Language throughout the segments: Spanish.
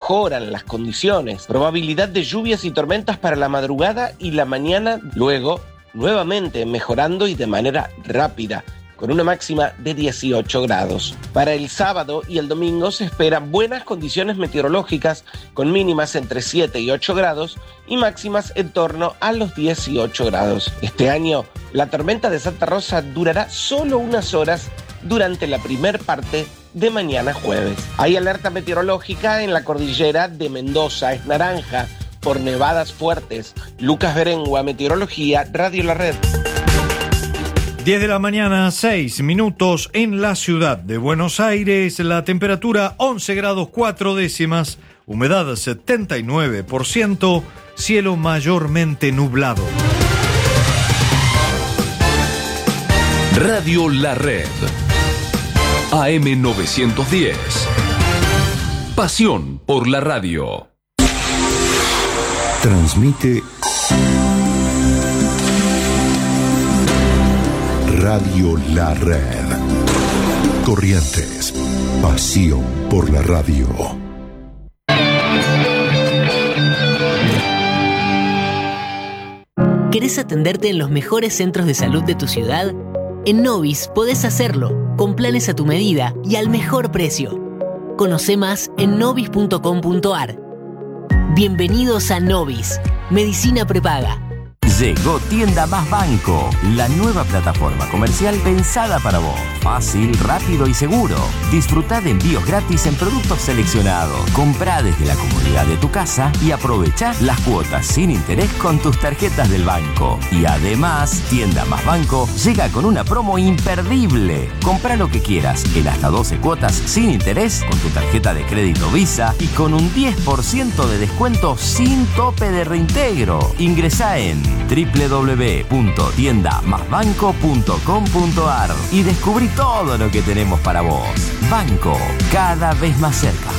mejoran las condiciones. Probabilidad de lluvias y tormentas para la madrugada y la mañana, luego nuevamente mejorando y de manera rápida, con una máxima de 18 grados. Para el sábado y el domingo se esperan buenas condiciones meteorológicas, con mínimas entre 7 y 8 grados y máximas en torno a los 18 grados. Este año, la tormenta de Santa Rosa durará solo unas horas durante la primer parte de mañana jueves. Hay alerta meteorológica en la cordillera de Mendoza, es naranja por nevadas fuertes. Lucas Berengua, Meteorología, Radio La Red. 10 de la mañana, 6 minutos en la ciudad de Buenos Aires. La temperatura 11 grados 4 décimas, humedad 79%, cielo mayormente nublado. Radio La Red. AM 910. Pasión por la radio. Transmite Radio La Red. Corrientes. Pasión por la radio. ¿Querés atenderte en los mejores centros de salud de tu ciudad? En Novis podés hacerlo, con planes a tu medida y al mejor precio. Conoce más en novis.com.ar. Bienvenidos a Novis, Medicina Prepaga. Llegó Tienda Más Banco, la nueva plataforma comercial pensada para vos. Fácil, rápido y seguro. Disfrutá de envíos gratis en productos seleccionados. Comprá desde la comodidad de tu casa y aprovechá las cuotas sin interés con tus tarjetas del banco. Y además, Tienda Más Banco llega con una promo imperdible. Comprá lo que quieras en hasta 12 cuotas sin interés con tu tarjeta de crédito Visa y con un 10% de descuento sin tope de reintegro. Ingresá en www.tiendamasbanco.com.ar y descubrí todo lo que tenemos para vos. Banco, cada vez más cerca.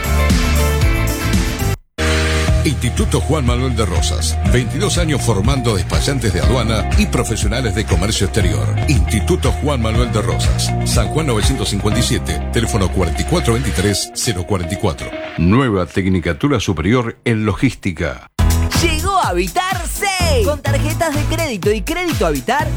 Instituto Juan Manuel de Rosas, 22 años formando despachantes de aduana y profesionales de comercio exterior. Instituto Juan Manuel de Rosas, San Juan 957, teléfono 4423-044. Nueva Tecnicatura Superior en Logística. Llegó Habitar 6. Con tarjetas de crédito y crédito Habitar